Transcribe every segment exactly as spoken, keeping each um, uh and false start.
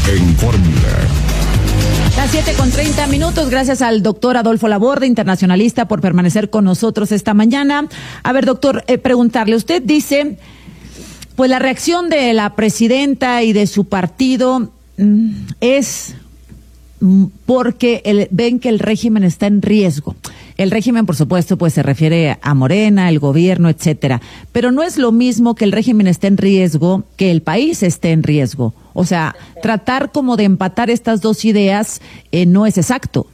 en Fórmula. Las siete con treinta minutos, gracias al doctor Adolfo Laborde, internacionalista, por permanecer con nosotros esta mañana. A ver, doctor, eh, preguntarle, usted dice, pues la reacción de la presidenta y de su partido mm, es mm, porque el, ven que el régimen está en riesgo. El régimen, por supuesto, pues se refiere a Morena, el gobierno, etcétera. Pero no es lo mismo que el régimen esté en riesgo que el país esté en riesgo. O sea, tratar como de empatar estas dos ideas eh, no es exacto.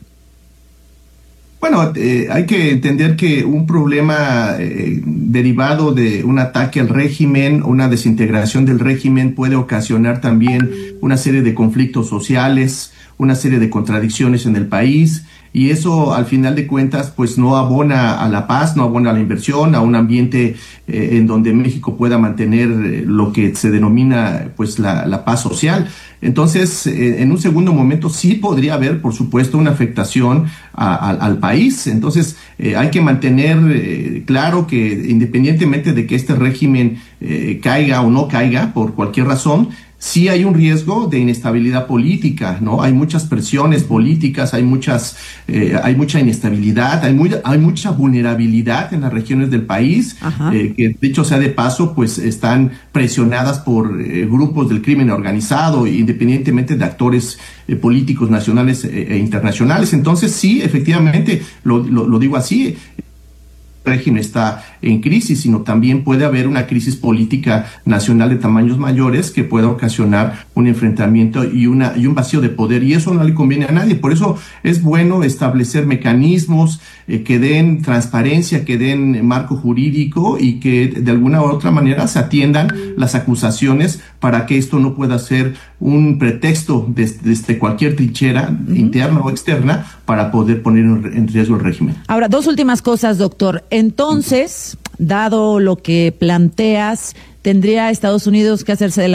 Bueno, eh, hay que entender que un problema eh, derivado de un ataque al régimen, una desintegración del régimen puede ocasionar también una serie de conflictos sociales, una serie de contradicciones en el país, y eso al final de cuentas pues no abona a la paz, no abona a la inversión, a un ambiente eh, en donde México pueda mantener eh, lo que se denomina pues la, la paz social. Entonces, eh, en un segundo momento sí podría haber, por supuesto, una afectación a, a, al país. Entonces, eh, hay que mantener eh, claro que independientemente de que este régimen eh, caiga o no caiga por cualquier razón, sí hay un riesgo de inestabilidad política, ¿no? Hay muchas presiones políticas, hay muchas, eh, hay mucha inestabilidad, hay muy, hay mucha vulnerabilidad en las regiones del país, eh, que dicho sea de paso, pues están presionadas por eh, grupos del crimen organizado, independientemente de actores eh, políticos nacionales e, e internacionales. Entonces, sí, efectivamente, lo, lo, lo digo así. Régimen está en crisis, sino también puede haber una crisis política nacional de tamaños mayores que pueda ocasionar un enfrentamiento y una y un vacío de poder, y eso no le conviene a nadie. Por eso es bueno establecer mecanismos eh, que den transparencia, que den marco jurídico y que de alguna u otra manera se atiendan las acusaciones para que esto no pueda ser un pretexto desde, desde cualquier trinchera uh-huh. interna o externa para poder poner en riesgo el régimen. Ahora, dos últimas cosas, doctor. Entonces, dado lo que planteas, ¿tendría Estados Unidos que hacerse de la